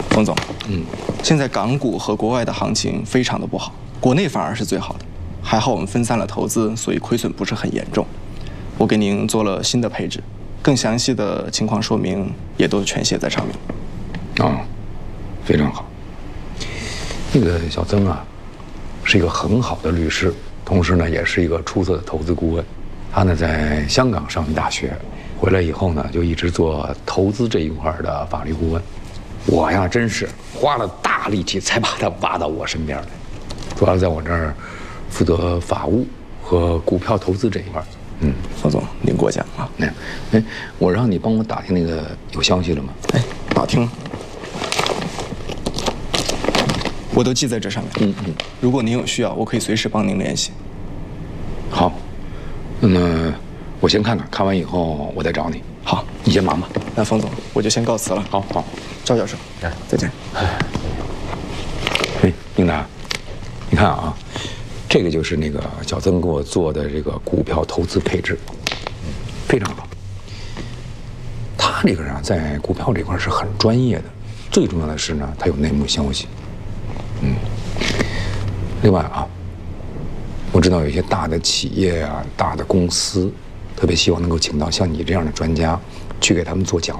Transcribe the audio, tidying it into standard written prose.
冯总，现在港股和国外的行情非常的不好，国内反而是最好的。还好我们分散了投资，所以亏损不是很严重。我给您做了新的配置，更详细的情况说明也都全写在上面。 啊，非常好。那个小曾啊，是一个很好的律师，同时呢也是一个出色的投资顾问。他呢在香港上大学，回来以后呢就一直做投资这一块的法律顾问。我呀真是花了大力气才把他挖到我身边来，主要在我这儿负责法务和股票投资这一块。 冯总，您过奖啊。 我让你帮我打听那个有消息了吗？ 打听了，我都记在这上面。如果您有需要，我可以随时帮您联系。 好，那么我先看看，看完以后我再找你。 好， 你先忙吧。 那冯总，我就先告辞了。 好， 赵教授，再见。 英达，你看啊，这个就是那个小曾给我做的这个股票投资配置，非常好。他这个人啊，在股票这块是很专业的，最重要的是呢，他有内幕消息。另外啊，我知道有一些大的企业啊、大的公司，特别希望能够请到像你这样的专家去给他们做讲